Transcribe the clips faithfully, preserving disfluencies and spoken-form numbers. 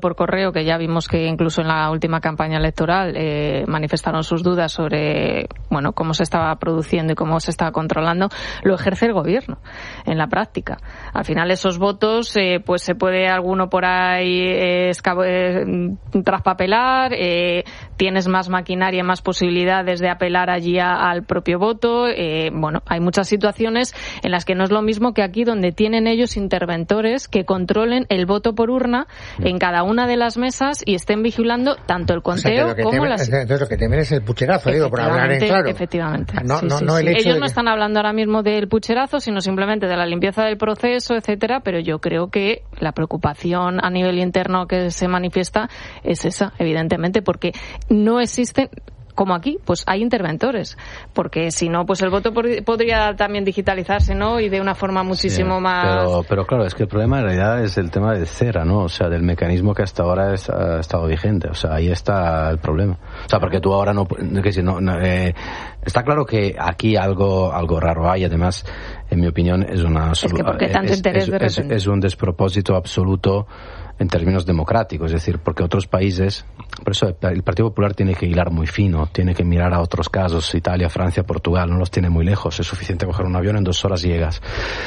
por correo, que ya vimos que incluso en la última campaña electoral eh, manifestaron sus dudas sobre bueno cómo se estaba produciendo y cómo se estaba controlando, lo ejerce el gobierno en la práctica. Al final esos votos, eh, pues se puede alguno por ahí eh, escab- eh, traspapelar, eh, tienes más maquinaria, más posibilidades de apelar allí a, al propio voto. Eh, bueno, hay muchas situaciones en las que no es lo mismo que aquí, donde tienen ellos interventores que controlen el voto por urna en cada una de las mesas y estén vigilando tanto el conteo, o sea, como temen, las... Entonces lo que temen es el pucherazo, digo, por hablar en claro. Efectivamente. No, sí, no, sí, no el sí. hecho Ellos de no que... están hablando ahora mismo del pucherazo, sino simplemente de la limpieza del proceso, etcétera, pero yo creo que la preocupación a nivel interno que se manifiesta es esa, evidentemente, porque no existen... Como aquí, pues hay interventores, porque si no, pues el voto por, podría también digitalizarse, ¿no? Y de una forma muchísimo sí, más... Pero, pero claro, es que el problema en realidad es el tema de cera, ¿no? O sea, del mecanismo que hasta ahora es, ha estado vigente. O sea, ahí está el problema. O sea, porque tú ahora no... Que si no, no eh, está claro que aquí algo algo raro hay, además, en mi opinión, es una... Es que porque tanto es, interés es, de repente. Es, es un despropósito absoluto en términos democráticos, es decir, porque otros países, por eso el Partido Popular tiene que hilar muy fino, tiene que mirar a otros casos, Italia, Francia, Portugal, no los tiene muy lejos, es suficiente coger un avión, en dos horas llegas.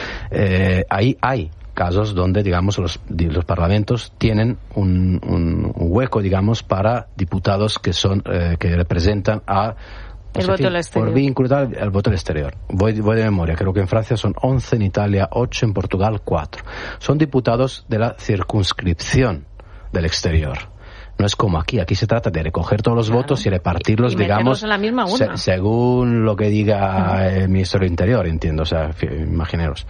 Eh, ahí hay casos donde, digamos, los, los parlamentos tienen un, un hueco, digamos, para diputados que son, eh, que representan a el voto al exterior. Por vínculo tal, el voto al exterior. Voy, voy de memoria, creo que en Francia son once, en Italia ocho, en Portugal cuatro. Son diputados de la circunscripción del exterior. No es como aquí, aquí se trata de recoger todos los claro. votos y repartirlos, y, y digamos, en la misma urna. Se, según lo que diga uh-huh. el Ministro del Interior, entiendo, o sea, imaginaros.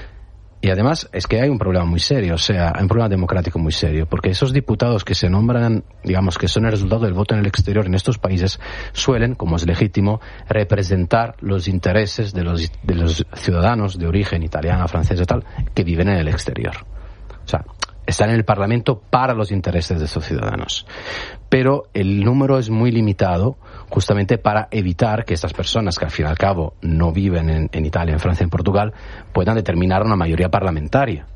Y además es que hay un problema muy serio, o sea, hay un problema democrático muy serio, porque esos diputados que se nombran, digamos, que son el resultado del voto en el exterior en estos países, suelen, como es legítimo, representar los intereses de los, de los ciudadanos de origen italiana, francesa y tal, que viven en el exterior. O sea, están en el Parlamento para los intereses de esos ciudadanos. Pero el número es muy limitado, justamente para evitar que estas personas, que al fin y al cabo no viven en, en Italia, en Francia, en Portugal, puedan determinar una mayoría parlamentaria.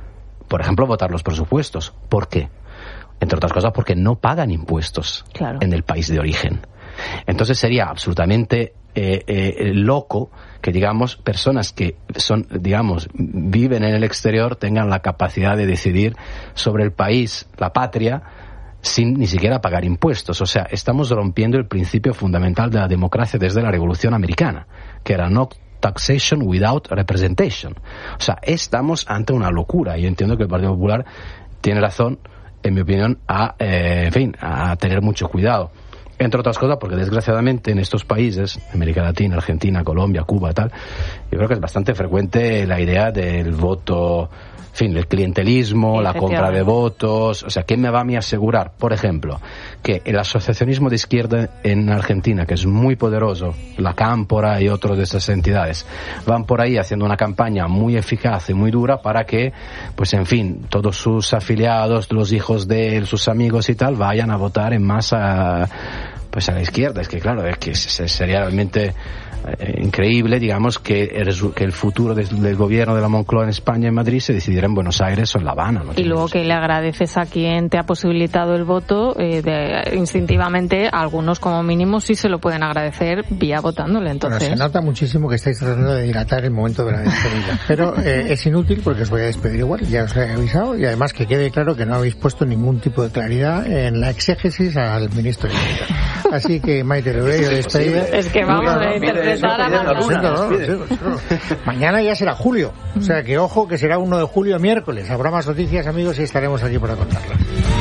Por ejemplo, votar los presupuestos. ¿Por qué? Entre otras cosas, porque no pagan impuestos claro. en el país de origen. Entonces sería absolutamente eh, eh, loco que, digamos, personas que son, digamos, viven en el exterior tengan la capacidad de decidir sobre el país, la patria, sin ni siquiera pagar impuestos. O sea, estamos rompiendo el principio fundamental de la democracia desde la Revolución Americana, que era no taxation without representation. O sea, estamos ante una locura. Yo entiendo que el Partido Popular tiene razón, en mi opinión, a, eh, en fin, a tener mucho cuidado. Entre otras cosas, porque desgraciadamente en estos países, América Latina, Argentina, Colombia, Cuba, tal, yo creo que es bastante frecuente la idea del voto, en fin, el clientelismo, la compra de votos. O sea, ¿qué me va a mí asegurar? Por ejemplo, que el asociacionismo de izquierda en Argentina, que es muy poderoso, la Cámpora y otras de esas entidades, van por ahí haciendo una campaña muy eficaz y muy dura para que, pues en fin, todos sus afiliados, los hijos de él, sus amigos y tal, vayan a votar en masa, pues a la izquierda. Es que claro, es que sería realmente eh, increíble, digamos, que el, que el futuro de, del gobierno de la Moncloa en España, en Madrid, se decidiera en Buenos Aires o en La Habana, ¿no? Y luego que le agradeces a quien te ha posibilitado el voto, eh, de, instintivamente, algunos como mínimo sí se lo pueden agradecer vía votándole. Entonces, bueno, se nota muchísimo que estáis tratando de dilatar el momento de la despedida, pero eh, es inútil porque os voy a despedir igual, ya os he avisado, y además que quede claro que no habéis puesto ningún tipo de claridad en la exégesis al ministro de Interior. Así que, Maite, le voy a despedir. Es que vamos a interpretar a Manuel. Mañana ya será julio, o sea que ojo que será uno de julio, miércoles. Habrá más noticias, amigos, y estaremos aquí para contarlas.